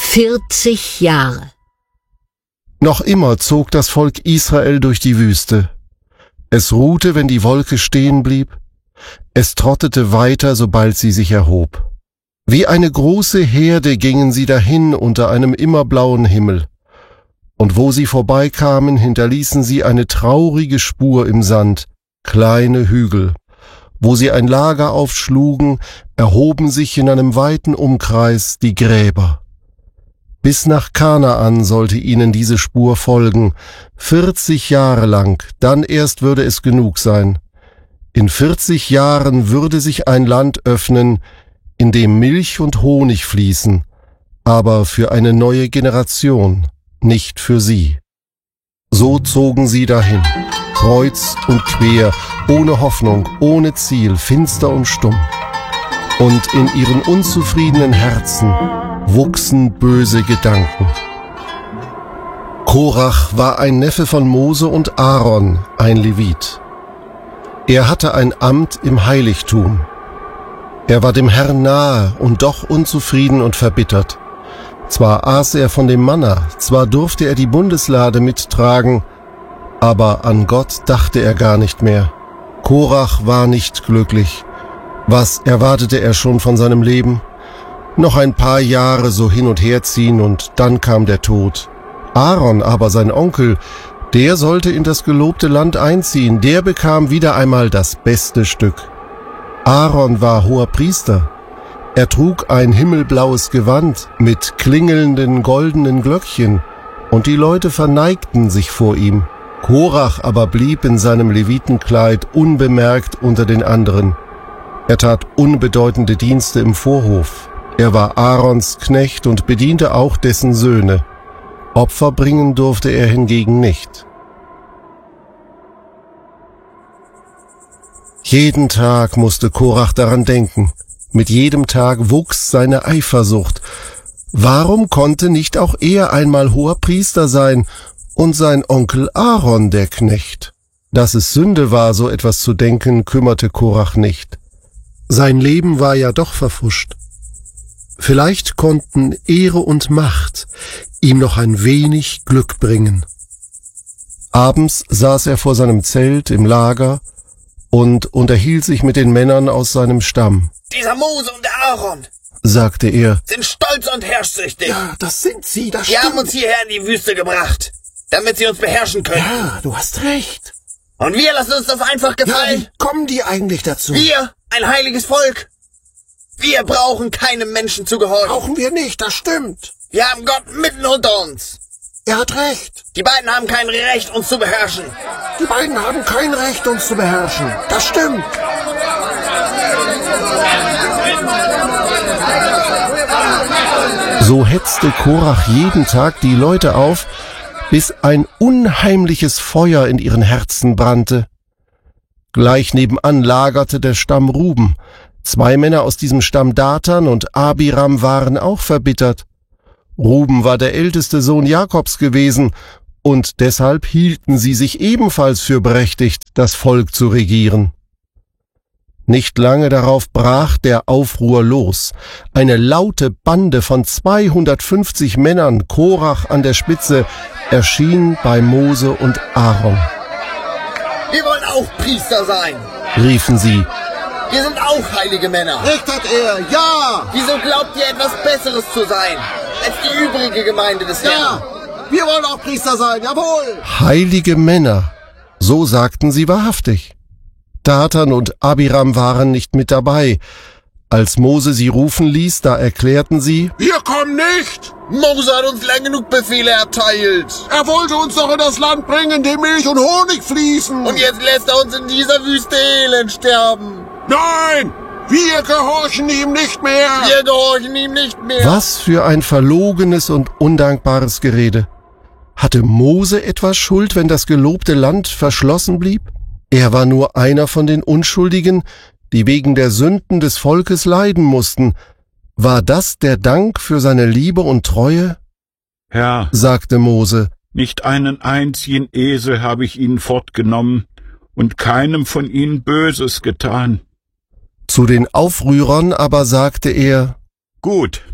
40 Jahre. Noch immer zog das Volk Israel durch die Wüste. Es ruhte, wenn die Wolke stehen blieb. Es trottete weiter, sobald sie sich erhob. Wie eine große Herde gingen sie dahin unter einem immerblauen Himmel. Und wo sie vorbeikamen, hinterließen sie eine traurige Spur im Sand, kleine Hügel. Wo sie ein Lager aufschlugen, erhoben sich in einem weiten Umkreis die Gräber. Bis nach Kanaan sollte ihnen diese Spur folgen, 40 Jahre lang, dann erst würde es genug sein. In 40 Jahren würde sich ein Land öffnen, in dem Milch und Honig fließen, aber für eine neue Generation, nicht für sie. So zogen sie dahin, kreuz und quer, ohne Hoffnung, ohne Ziel, finster und stumm. Und in ihren unzufriedenen Herzen wuchsen böse Gedanken. Korach war ein Neffe von Mose und Aaron, ein Levit. Er hatte ein Amt im Heiligtum. Er war dem Herrn nahe und doch unzufrieden und verbittert. Zwar aß er von dem Manna, zwar durfte er die Bundeslade mittragen, aber an Gott dachte er gar nicht mehr. Korach war nicht glücklich. Was erwartete er schon von seinem Leben? Noch ein paar Jahre so hin und her ziehen und dann kam der Tod. Aaron aber, sein Onkel, der sollte in das gelobte Land einziehen, der bekam wieder einmal das beste Stück. Aaron war Hoherpriester. Er trug ein himmelblaues Gewand mit klingelnden goldenen Glöckchen, und die Leute verneigten sich vor ihm. Korach aber blieb in seinem Levitenkleid unbemerkt unter den anderen. Er tat unbedeutende Dienste im Vorhof. Er war Aarons Knecht und bediente auch dessen Söhne. Opfer bringen durfte er hingegen nicht. Jeden Tag musste Korach daran denken. Mit jedem Tag wuchs seine Eifersucht. Warum konnte nicht auch er einmal Hoherpriester sein und sein Onkel Aaron der Knecht? Dass es Sünde war, so etwas zu denken, kümmerte Korach nicht. Sein Leben war ja doch verpfuscht. Vielleicht konnten Ehre und Macht ihm noch ein wenig Glück bringen. Abends saß er vor seinem Zelt im Lager und unterhielt sich mit den Männern aus seinem Stamm. Dieser Mose und der Aaron, sagte er, sind stolz und herrschsüchtig. Ja, das sind sie, das Die stimmt. haben uns hierher in die Wüste gebracht, damit sie uns beherrschen können. Ja, du hast recht. Und wir lassen uns das einfach Ja, gefallen. wie kommen die eigentlich dazu? Wir, ein heiliges Volk. Wir brauchen keinem Menschen zu gehorchen. Brauchen wir nicht, das stimmt. Wir haben Gott mitten unter uns. Er hat recht. Die beiden haben kein Recht, uns zu beherrschen. Die beiden haben kein Recht, uns zu beherrschen. Das stimmt. So hetzte Korach jeden Tag die Leute auf, bis ein unheimliches Feuer in ihren Herzen brannte. Gleich nebenan lagerte der Stamm Ruben. 2 Männer aus diesem Stamm Datan und Abiram waren auch verbittert. Ruben war der älteste Sohn Jakobs gewesen, und deshalb hielten sie sich ebenfalls für berechtigt, das Volk zu regieren. Nicht lange darauf brach der Aufruhr los. Eine laute Bande von 250 Männern, Korach an der Spitze, erschien bei Mose und Aaron. Wir wollen auch Priester sein. Riefen sie. Wir sind auch heilige Männer. Recht hat er, ja! Wieso glaubt ihr, etwas Besseres zu sein als die übrige Gemeinde des Herrn? Ja! Wir wollen auch Priester sein, jawohl! Heilige Männer, so sagten sie wahrhaftig. Datan und Abiram waren nicht mit dabei. Als Mose sie rufen ließ, da erklärten sie: Wir kommen nicht! Mose hat uns lang genug Befehle erteilt. Er wollte uns doch in das Land bringen, in dem Milch und Honig fließen. Und jetzt lässt er uns in dieser Wüste elend sterben. Nein! Wir gehorchen ihm nicht mehr! Wir gehorchen ihm nicht mehr. Was für ein verlogenes und undankbares Gerede. Hatte Mose etwas Schuld, wenn das gelobte Land verschlossen blieb? Er war nur einer von den Unschuldigen, die wegen der Sünden des Volkes leiden mussten. War das der Dank für seine Liebe und Treue? Herr, sagte Mose, nicht einen einzigen Esel habe ich ihnen fortgenommen und keinem von ihnen Böses getan. Zu den Aufrührern aber sagte er: Gut,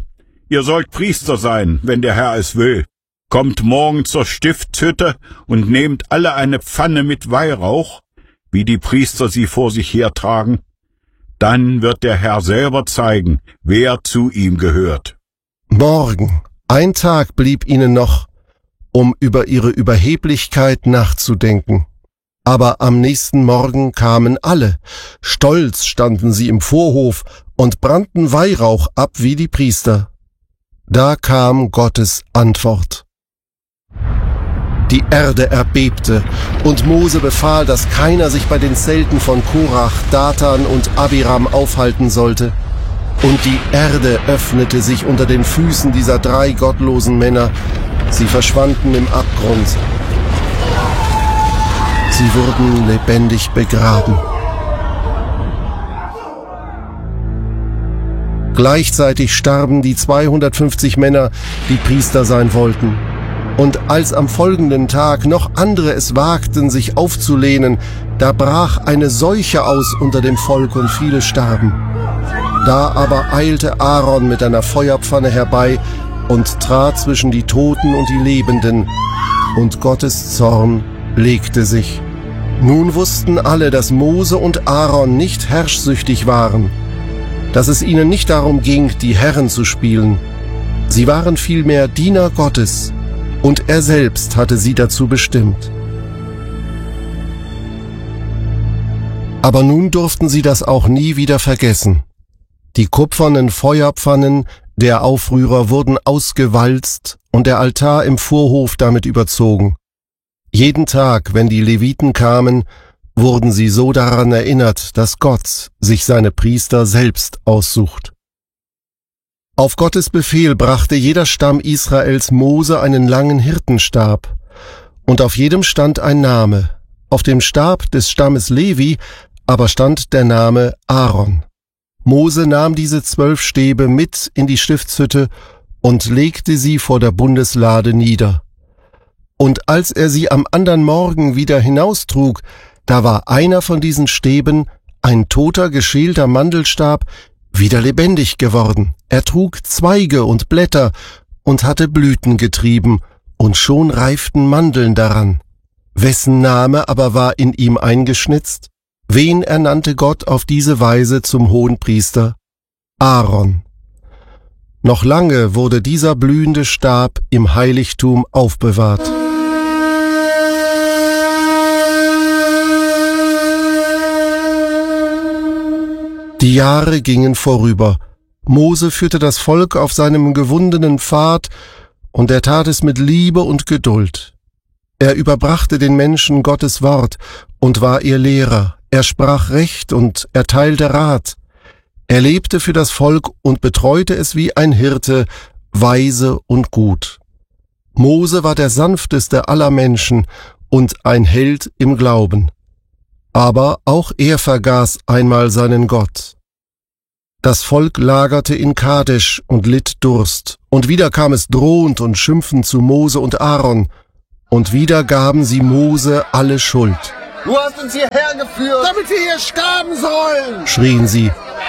ihr sollt Priester sein, wenn der Herr es will. Kommt morgen zur Stiftshütte und nehmt alle eine Pfanne mit Weihrauch, wie die Priester sie vor sich hertragen. Dann wird der Herr selber zeigen, wer zu ihm gehört. Morgen, ein Tag blieb ihnen noch, um über ihre Überheblichkeit nachzudenken. Aber am nächsten Morgen kamen alle. Stolz standen sie im Vorhof und brannten Weihrauch ab wie die Priester. Da kam Gottes Antwort. Die Erde erbebte, und Mose befahl, dass keiner sich bei den Zelten von Korach, Datan und Abiram aufhalten sollte. Und die Erde öffnete sich unter den Füßen dieser 3 gottlosen Männer. Sie verschwanden im Abgrund. Sie wurden lebendig begraben. Gleichzeitig starben die 250 Männer, die Priester sein wollten. Und als am folgenden Tag noch andere es wagten, sich aufzulehnen, da brach eine Seuche aus unter dem Volk und viele starben. Da aber eilte Aaron mit einer Feuerpfanne herbei und trat zwischen die Toten und die Lebenden, und Gottes Zorn legte sich. Nun wussten alle, dass Mose und Aaron nicht herrschsüchtig waren, dass es ihnen nicht darum ging, die Herren zu spielen. Sie waren vielmehr Diener Gottes, und er selbst hatte sie dazu bestimmt. Aber nun durften sie das auch nie wieder vergessen. Die kupfernen Feuerpfannen der Aufrührer wurden ausgewalzt und der Altar im Vorhof damit überzogen. Jeden Tag, wenn die Leviten kamen, wurden sie so daran erinnert, dass Gott sich seine Priester selbst aussucht. Auf Gottes Befehl brachte jeder Stamm Israels Mose einen langen Hirtenstab, und auf jedem stand ein Name. Auf dem Stab des Stammes Levi aber stand der Name Aaron. Mose nahm diese 12 Stäbe mit in die Stiftshütte und legte sie vor der Bundeslade nieder. Und als er sie am andern Morgen wieder hinaustrug, da war einer von diesen Stäben, ein toter, geschälter Mandelstab, wieder lebendig geworden. Er trug Zweige und Blätter und hatte Blüten getrieben, und schon reiften Mandeln daran. Wessen Name aber war in ihm eingeschnitzt? Wen ernannte Gott auf diese Weise zum Hohenpriester? Aaron. Noch lange wurde dieser blühende Stab im Heiligtum aufbewahrt. Die Jahre gingen vorüber. Mose führte das Volk auf seinem gewundenen Pfad, und er tat es mit Liebe und Geduld. Er überbrachte den Menschen Gottes Wort und war ihr Lehrer. Er sprach Recht und erteilte Rat. Er lebte für das Volk und betreute es wie ein Hirte, weise und gut. Mose war der sanfteste aller Menschen und ein Held im Glauben. Aber auch er vergaß einmal seinen Gott. Das Volk lagerte in Kadesh und litt Durst, und wieder kam es drohend und schimpfend zu Mose und Aaron, und wieder gaben sie Mose alle Schuld. Du hast uns hierher geführt, Damit wir hier sterben sollen! Schrien sie.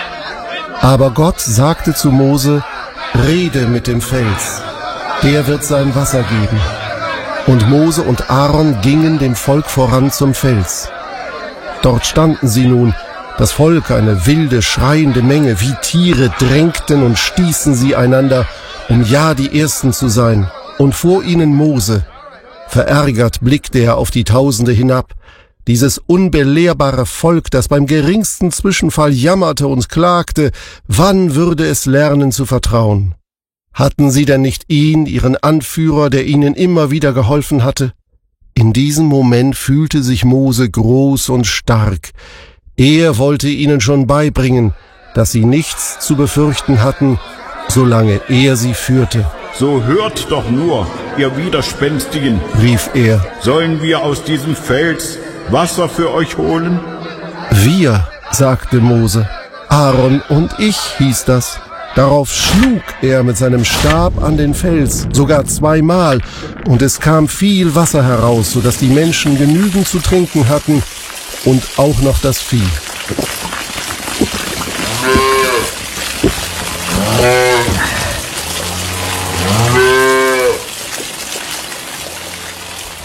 Aber Gott sagte zu Mose, rede mit dem Fels, der wird sein Wasser geben. Und Mose und Aaron gingen dem Volk voran zum Fels. Dort standen sie nun, das Volk, eine wilde, schreiende Menge, wie Tiere, drängten und stießen sie einander, um ja die Ersten zu sein. Und vor ihnen Mose. Verärgert blickte er auf die Tausende hinab, dieses unbelehrbare Volk, das beim geringsten Zwischenfall jammerte und klagte, wann würde es lernen zu vertrauen? Hatten sie denn nicht ihn, ihren Anführer, der ihnen immer wieder geholfen hatte? In diesem Moment fühlte sich Mose groß und stark. Er wollte ihnen schon beibringen, dass sie nichts zu befürchten hatten, solange er sie führte. So hört doch nur, ihr Widerspenstigen, Rief er. sollen wir aus diesem Fels Wasser für euch holen? Wir, sagte Mose. Aaron und ich hieß das. Darauf schlug er mit seinem Stab an den Fels, sogar 2-mal, und es kam viel Wasser heraus, so dass die Menschen genügend zu trinken hatten und auch noch das Vieh.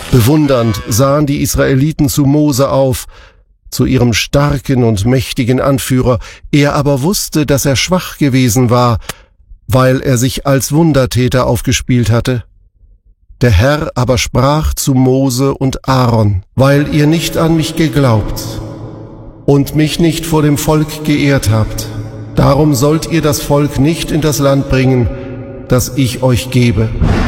Bewundernd sahen die Israeliten zu Mose auf, zu ihrem starken und mächtigen Anführer. Er aber wusste, dass er schwach gewesen war, weil er sich als Wundertäter aufgespielt hatte. Der Herr aber sprach zu Mose und Aaron: Weil ihr nicht an mich geglaubt und mich nicht vor dem Volk geehrt habt, darum sollt ihr das Volk nicht in das Land bringen, das ich euch gebe.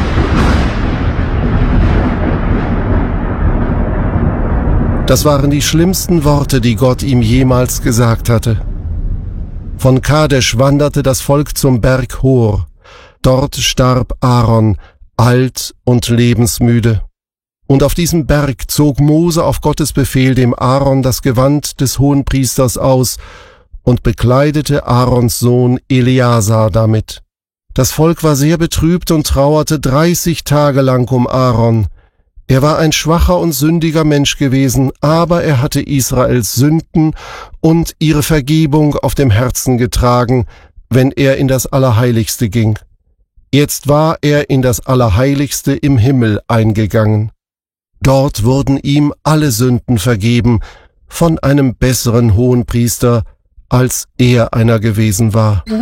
Das waren die schlimmsten Worte, die Gott ihm jemals gesagt hatte. Von Kadesh wanderte das Volk zum Berg Hor. Dort starb Aaron, alt und lebensmüde. Und auf diesem Berg zog Mose auf Gottes Befehl dem Aaron das Gewand des Hohenpriesters aus und bekleidete Aarons Sohn Eleazar damit. Das Volk war sehr betrübt und trauerte 30 Tage lang um Aaron. Er war ein schwacher und sündiger Mensch gewesen, aber er hatte Israels Sünden und ihre Vergebung auf dem Herzen getragen, wenn er in das Allerheiligste ging. Jetzt war er in das Allerheiligste im Himmel eingegangen. Dort wurden ihm alle Sünden vergeben, von einem besseren Hohenpriester, als er einer gewesen war.